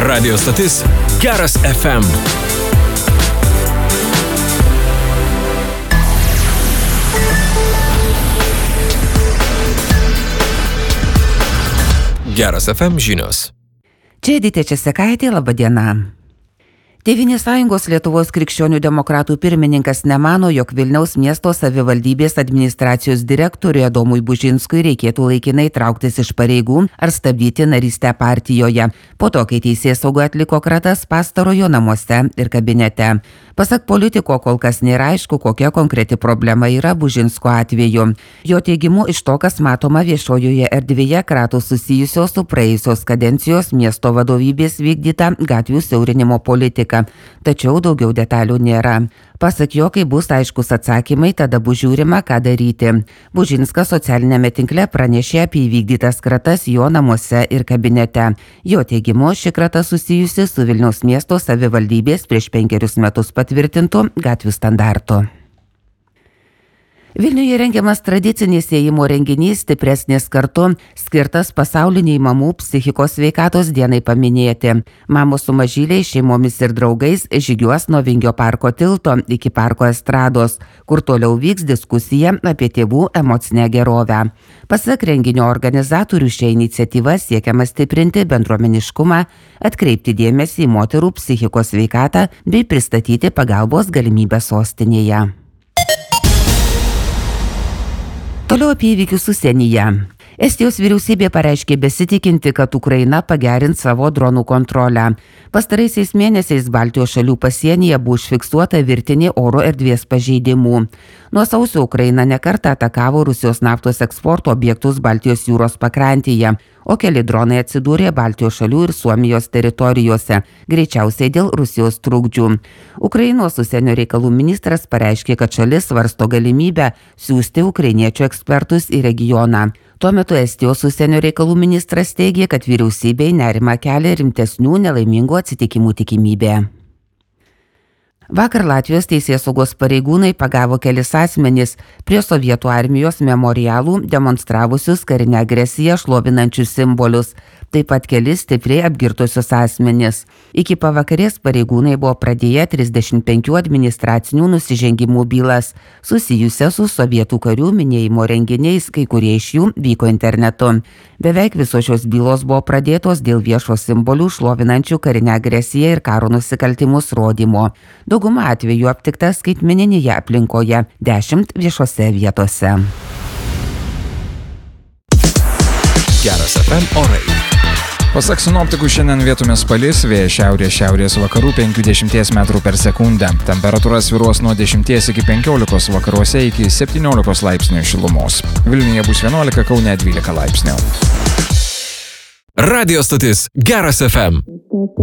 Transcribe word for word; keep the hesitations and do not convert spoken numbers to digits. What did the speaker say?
Radio stotis Geras F M. Geras F M žinios. Čia Edita Česekaitė, laba diena. Tėvynės sąjungos Lietuvos krikščionių demokratų pirmininkas nemano, jog Vilniaus miesto savivaldybės administracijos direktoriui Adomui Bužinskui reikėtų laikinai trauktis iš pareigų ar stabdyti narystę partijoje, po to, kai teisėsauga atliko kratas pastarojo namuose ir kabinete. Pasak politiko, kol kas nėra aišku, kokia konkreti problema yra Bužinsko atveju. Jo teigimu, iš to, kas matoma viešojoje erdvėje, kratos susijusios su praėjusios kadencijos miesto vadovybės vykdyta gatvių siaurinimo politika. Tačiau daugiau detalių nėra. Pasak jo, kai bus aiškus atsakymai, tada bus žiūrima, ką daryti. Bužinskas socialinėme tinkle pranešė apie įvykdytas kratas jo namuose ir kabinete. Jo teigimu, ši krata susijusi su Vilniaus miesto savivaldybės prieš penkerius metus patvirtintų gatvių standartų. Vilniuje rengiamas tradicinis ėjimo renginys Stipresnės kartu, skirtas pasauliniai mamų psichikos sveikatos dienai paminėti. Mamos su mažyliais, šeimomis ir draugais žygiuos nuo Vingio parko tilto iki parko estrados, kur toliau vyks diskusija apie tėvų emocinę gerovę. Pasak renginio organizatorių, šia iniciatyva siekiama stiprinti bendruomeniškumą, atkreipti dėmesį į moterų psichikos sveikatą bei pristatyti pagalbos galimybę sostinėje. Toliau apie įvykius užsienyje. Estijos vyriausybė pareiškė besitikinti, kad Ukraina pagerins savo dronų kontrolę. Pastaraisiais mėnesiais Baltijos šalių pasienyje buvo užfiksuota virtinė oro erdvės pažeidimų. Nuo sausio Ukraina nekartą atakavo Rusijos naftos eksporto objektus Baltijos jūros pakrantėje, o keli dronai atsidūrė Baltijos šalių ir Suomijos teritorijose, greičiausiai dėl Rusijos trukdžių. Ukrainos užsienio reikalų ministras pareiškė, kad šalis svarsto galimybę siųsti ukrainiečių ekspertus į regioną. Tuo metu Estijos užsienio reikalų ministras teigė, kad vyriausybei nerimą kelia rimtesnių nelaimingų atsitikimų tikimybė. Vakar Latvijos teisėsaugos pareigūnai pagavo kelis asmenis prie sovietų armijos memorialų demonstravusius karinę agresiją šlovinančius simbolius, taip pat kelis stipriai apgirtusius asmenis. Iki pavakarės pareigūnai buvo pradėję trisdešimt penkių administracinių nusižengimų bylas, susijusias su sovietų karių minėjimo renginiais, kai kurie iš jų vyko internetu. Beveik visos šios bylos buvo pradėtos dėl viešo simbolių šlovinančių karinę agresiją ir karo nusikaltimus rodymo. Dauguma atvejų aptikta skaitmeninėje aplinkoje, dešimt viešose vietose. Geras F M orai. Pasak sinoptikų, šiandien vietomis palis, vėjas šiaurės šiaurės vakarų penkiasdešimt metrų per sekundę. Temperatūra svyruos nuo dešimties iki penkiolikos, vakaruose iki septyniolikos laipsnių šilumos. Vilniuje bus vienuolika, Kaune dvylika laipsnių. Radio stotis Geras F M.